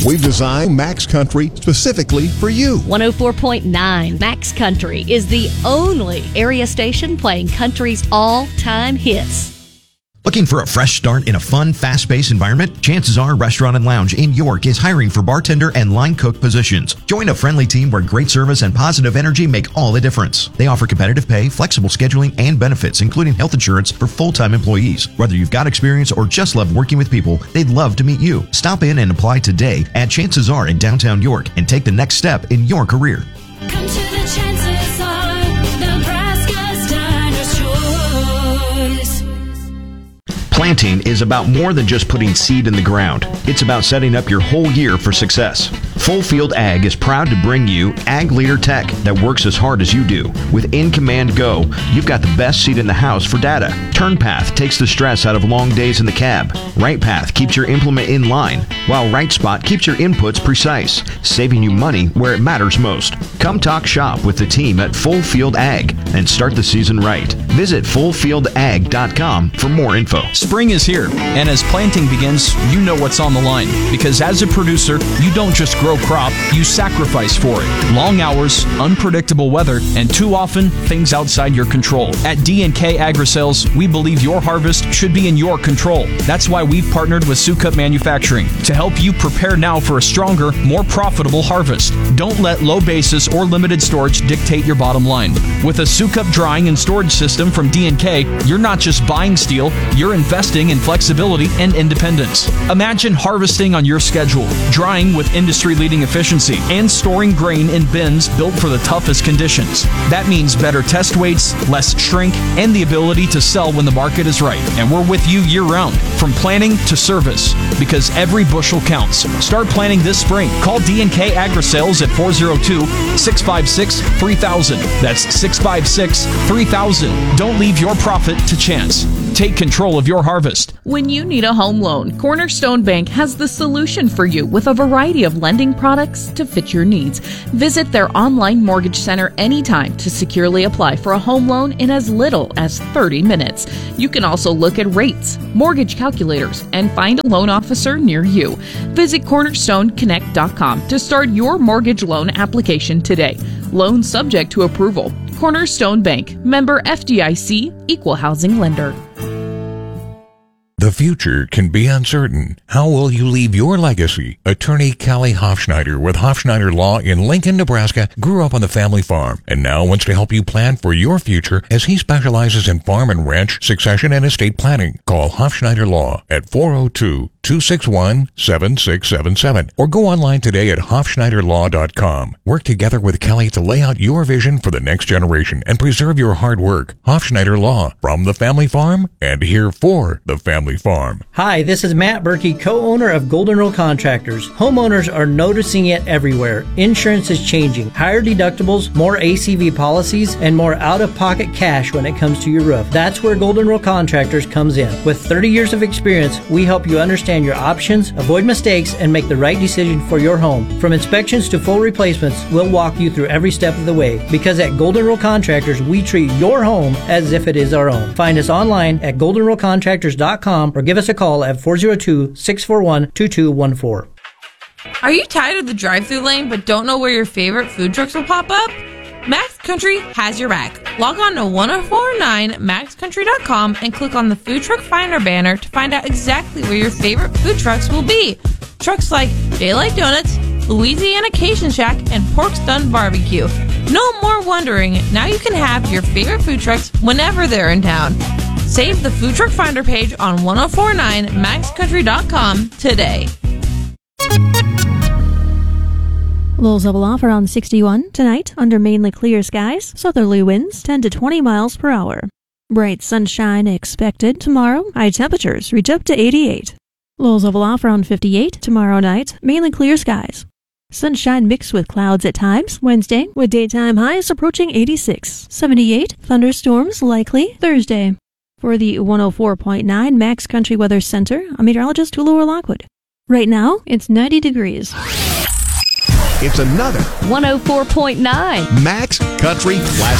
We've designed Max Country specifically for you. 104.9 Max Country is the only area station playing country's all-time hits. Looking for a fresh start in a fun, fast-paced environment? Chances are Restaurant and Lounge in York is hiring for bartender and line cook positions. Join a friendly team where great service and positive energy make all the difference. They offer competitive pay, flexible scheduling, and benefits, including health insurance for full-time employees. Whether you've got experience or just love working with people, they'd love to meet you. Stop in and apply today at Chances Are in downtown York and take the next step in your career. Come to the Chances Are, Nebraska's Diner's Choice. Planting is about more than just putting seed in the ground. It's about setting up your whole year for success. Full Field Ag is proud to bring you Ag Leader Tech that works as hard as you do. With In Command Go, you've got the best seat in the house for data. TurnPath takes the stress out of long days in the cab. RightPath keeps your implement in line, while RightSpot keeps your inputs precise, saving you money where it matters most. Come talk shop with the team at Full Field Ag and start the season right. Visit fullfieldag.com for more info. Spring is here, and as planting begins, you know what's on the line. Because as a producer, you don't just grow crop, you sacrifice for it. Long hours, unpredictable weather, and too often, things outside your control. At D&K Agri-Sales, we believe your harvest should be in your control. That's why we've partnered with Sukup Manufacturing to help you prepare now for a stronger, more profitable harvest. Don't let low basis or limited storage dictate your bottom line. With a Sukup drying and storage system from D&K, you're not just buying steel, you're investing in flexibility and independence. Imagine harvesting on your schedule, drying with industry-leading efficiency, and storing grain in bins built for the toughest conditions. That means better test weights, less shrink, and the ability to sell when the market is right. And we're with you year-round, from planting to service, because every bushel counts. Start planting this spring. Call D&K Agri-Sales at 402-656-3000. That's 656-3000. Don't leave your profit to chance. Take control of your harvest. When you need a home loan, Cornerstone Bank has the solution for you with a variety of lending products to fit your needs. Visit their online mortgage center anytime to securely apply for a home loan in as little as 30 minutes. You can also look at rates, mortgage calculators, and find a loan officer near you. Visit cornerstoneconnect.com to start your mortgage loan application today. Loan subject to approval. Cornerstone Bank, member FDIC, equal housing lender. The future can be uncertain. How will you leave your legacy? Attorney Callie Hofschneider with Hofschneider Law in Lincoln, Nebraska, grew up on the family farm and now wants to help you plan for your future as he specializes in farm and ranch succession and estate planning. Call Hofschneider Law at 402-261-7677 or go online today at hofschneiderlaw.com. Work together with Kelly to lay out your vision for the next generation and preserve your hard work. Hofschneider Law, from the family farm and here for the family farm. Hi, this is Matt Berkey, co-owner of Golden Rule Contractors. Homeowners are noticing it everywhere. Insurance is changing. Higher deductibles, more ACV policies, and more out-of-pocket cash when it comes to your roof. That's where Golden Rule Contractors comes in. With 30 years of experience, we help you understand your options, avoid mistakes, and make the right decision for your home. From inspections to full replacements, we'll walk you through every step of the way. Because at Golden Rule Contractors, we treat your home as if it is our own. Find us online at goldenrulecontractors.com or give us a call at 402-641-2214. Are you tired of the drive-thru lane but don't know where your favorite food trucks will pop up? Max Country has your back. Log on to 1049maxcountry.com and click on the Food Truck Finder banner to find out exactly where your favorite food trucks will be. Trucks like Daylight Donuts, Louisiana Cajun Shack, and Pork's Done Barbecue. No more wondering. Now you can have your favorite food trucks whenever they're in town. Save the Food Truck Finder page on 1049maxcountry.com today. Lows level off around 61 tonight under mainly clear skies. Southerly winds 10 to 20 miles per hour. Bright sunshine expected tomorrow. High temperatures reach up to 88. Lows level off around 58 tomorrow night. Mainly clear skies. Sunshine mixed with clouds at times Wednesday with daytime highs approaching 86. 78 thunderstorms likely Thursday. For the 104.9 Max Country Weather Center, I'm meteorologist Lower Lockwood. Right now, it's 90 degrees. It's another 104.9 Max Country Classic.